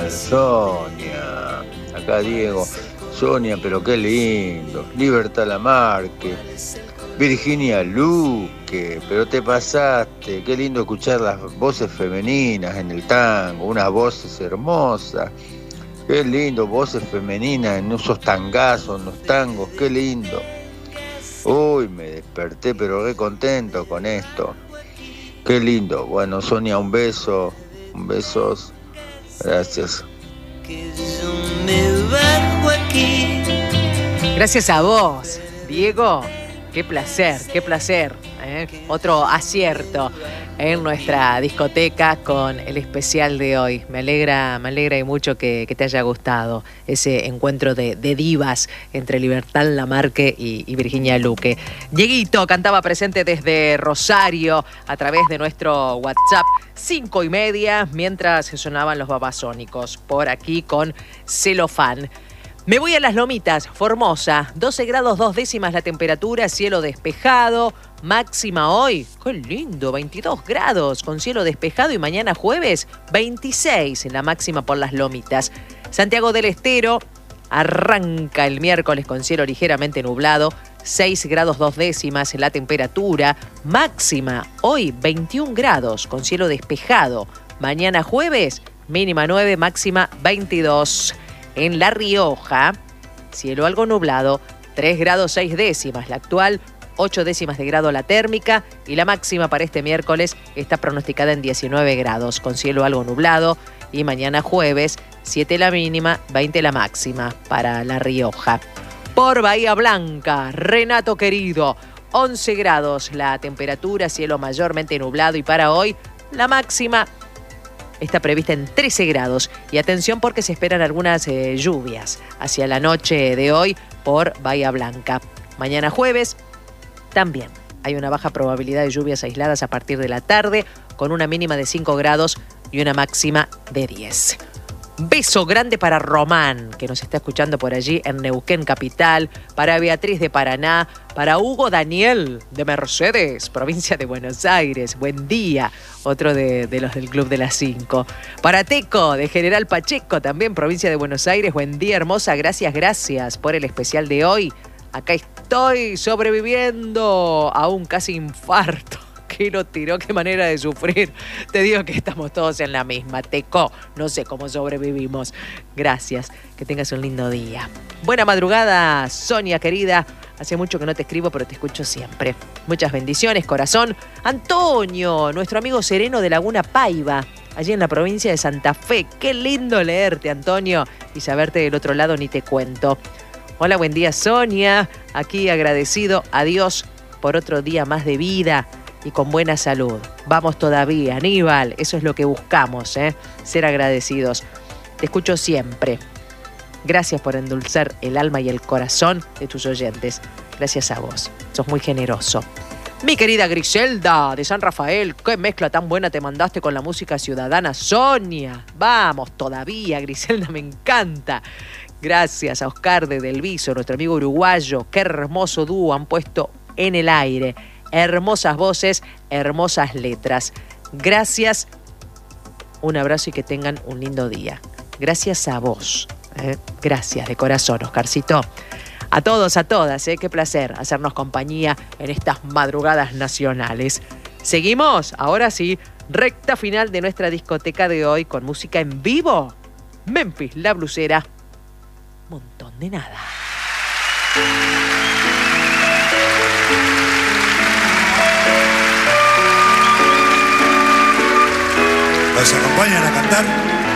Sonia. Acá Diego. Sonia, pero qué lindo. Libertad Lamarque. Virginia Luque, pero te pasaste. Qué lindo escuchar las voces femeninas en el tango. Unas voces hermosas. Qué lindo, voces femeninas en esos tangazos, en los tangos. Qué lindo. Uy, me desperté, pero re contento con esto. Qué lindo. Bueno, Sonia, un beso. Un besos. Gracias. Gracias a vos, Diego. Qué placer, qué placer. Otro acierto en nuestra discoteca con el especial de hoy. Me alegra y mucho que te haya gustado ese encuentro de divas entre Libertad Lamarque y Virginia Luque. Dieguito cantaba presente desde Rosario a través de nuestro WhatsApp 5:30 mientras sonaban los Babasónicos por aquí con Celofán. Me voy a Las Lomitas, Formosa, 12 grados 2 décimas la temperatura, cielo despejado, máxima hoy, qué lindo, 22 grados con cielo despejado y mañana jueves 26 en la máxima por Las Lomitas. Santiago del Estero arranca el miércoles con cielo ligeramente nublado, 6 grados 2 décimas en la temperatura, máxima hoy 21 grados con cielo despejado, mañana jueves mínima 9, máxima 22. En La Rioja, cielo algo nublado, 3 grados 6 décimas la actual, 8 décimas de grado la térmica y la máxima para este miércoles está pronosticada en 19 grados, con cielo algo nublado y mañana jueves, 7 la mínima, 20 la máxima para La Rioja. Por Bahía Blanca, Renato querido, 11 grados la temperatura, cielo mayormente nublado y para hoy la máxima está prevista en 13 grados. Y atención porque se esperan algunas lluvias hacia la noche de hoy por Bahía Blanca. Mañana jueves también hay una baja probabilidad de lluvias aisladas a partir de la tarde, con una mínima de 5 grados y una máxima de 10. Beso grande para Román, que nos está escuchando por allí en Neuquén Capital, para Beatriz de Paraná, para Hugo Daniel de Mercedes, provincia de Buenos Aires, buen día, otro de los del Club de las 5. Para Teco de General Pacheco, también provincia de Buenos Aires, buen día hermosa, gracias por el especial de hoy. Acá estoy sobreviviendo a un casi infarto. Que lo tiró, qué manera de sufrir. Te digo que estamos todos en la misma. Teco, no sé cómo sobrevivimos. Gracias, que tengas un lindo día. Buena madrugada, Sonia querida. Hace mucho que no te escribo, pero te escucho siempre. Muchas bendiciones, corazón. Antonio, nuestro amigo sereno de Laguna Paiva, allí en la provincia de Santa Fe. Qué lindo leerte, Antonio, y saberte del otro lado ni te cuento. Hola, buen día, Sonia. Aquí agradecido a Dios por otro día más de vida y con buena salud. Vamos todavía, Aníbal, eso es lo que buscamos, ser agradecidos. Te escucho siempre. Gracias por endulzar el alma y el corazón de tus oyentes. Gracias a vos, sos muy generoso. Mi querida Griselda de San Rafael, qué mezcla tan buena te mandaste con la música ciudadana, Sonia. Vamos todavía, Griselda, me encanta. Gracias a Oscar de Del Viso, nuestro amigo uruguayo. Qué hermoso dúo han puesto en el aire. Hermosas voces, hermosas letras. Gracias, un abrazo y que tengan un lindo día. Gracias a vos. Gracias de corazón, Oscarcito. A todos, a todas, qué placer hacernos compañía en estas madrugadas nacionales. Seguimos, ahora sí, recta final de nuestra discoteca de hoy con música en vivo. Memphis, la blusera. Montón de nada. ¿Nos acompañan a cantar?